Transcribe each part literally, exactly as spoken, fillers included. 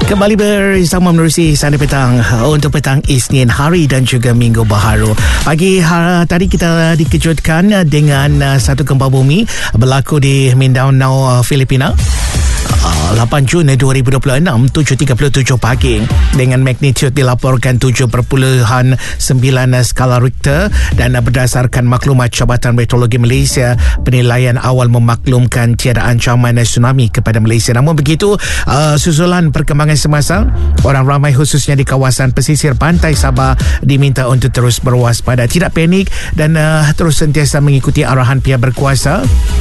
Kembali bersama menerusi Sana Petang untuk petang Isnin hari dan juga Minggu Baharu. Pagi hari tadi kita dikejutkan dengan satu gempa bumi berlaku di Mindanao, Filipina. lapan Jun dua ribu dua puluh enam, tujuh tiga puluh tujuh pagi dengan magnitud dilaporkan tujuh perpuluhan sembilan skala Richter, dan berdasarkan maklumat Jabatan Meteorologi Malaysia, penilaian awal memaklumkan tiada ancaman tsunami kepada Malaysia. Namun begitu, uh, susulan perkembangan semasa, orang ramai khususnya di kawasan pesisir pantai Sabah diminta untuk terus berwaspada, tidak panik dan uh, terus sentiasa mengikuti arahan pihak berkuasa.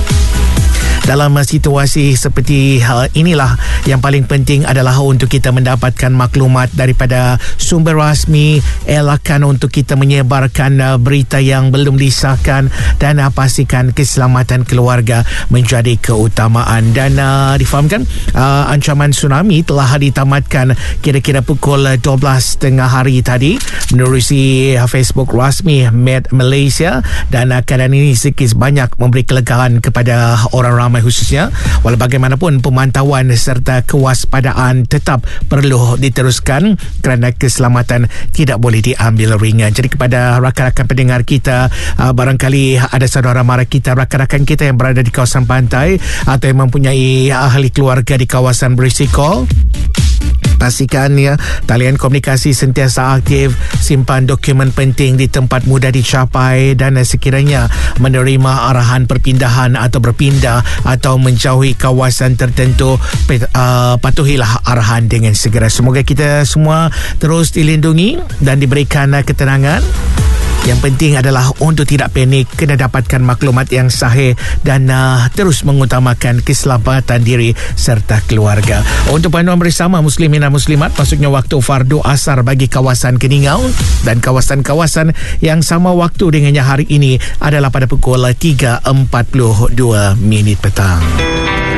Dalam situasi seperti hal inilah, yang paling penting adalah untuk kita mendapatkan maklumat daripada sumber rasmi, elakkan untuk kita menyebarkan uh, berita yang belum disahkan, dan uh, pastikan keselamatan keluarga menjadi keutamaan. Dan uh, difahamkan uh, ancaman tsunami telah ditamatkan kira-kira pukul dua belas tengah hari tadi menerusi uh, Facebook rasmi Met Malaysia, dan uh, keadaan ini sedikit banyak memberi kelegaan kepada orang ramai khususnya. Walau bagaimanapun, pemantauan serta kewaspadaan tetap perlu diteruskan kerana keselamatan tidak boleh diambil ringan. Jadi kepada rakan-rakan pendengar kita, uh, barangkali ada saudara mara kita, rakan-rakan kita yang berada di kawasan pantai atau yang mempunyai ahli keluarga di kawasan berisiko, pastikan ya talian komunikasi sentiasa aktif, simpan dokumen penting di tempat mudah dicapai, dan sekiranya menerima arahan perpindahan atau berpindah atau menjauhi kawasan tertentu, uh, patuhilah arahan dengan segera. Semoga kita semua terus dilindungi dan diberikan uh, ketenangan. Yang penting adalah untuk tidak panik, kena dapatkan maklumat yang sahih dan uh, terus mengutamakan keselamatan diri serta keluarga. Untuk panduan bersama muslimin dan muslimat, masuknya waktu fardu asar bagi kawasan Keningau dan kawasan-kawasan yang sama waktu dengannya hari ini adalah pada pukul tiga empat puluh dua minit petang.